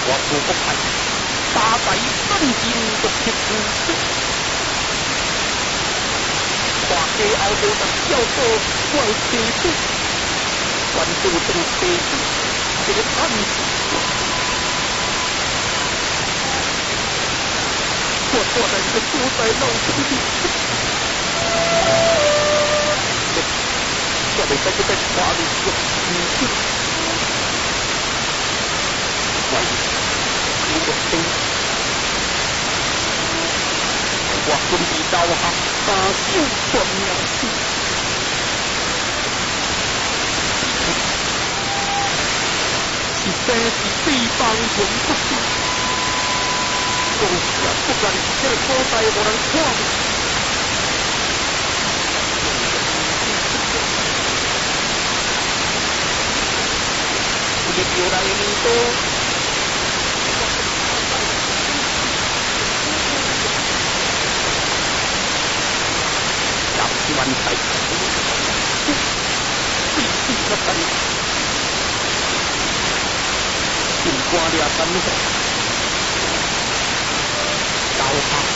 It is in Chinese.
我不服派，大在真经的铁子，花街后头的小哥怪铁子，关注正铁子，这个案子，我坐在这住在老城里，我得在这边花里有情绪。我心，我准备导航打救全苗子，是这是地方用不起，总是不然这个所在无人看。你又来你多。万才，必须要等，尽快了等，导航。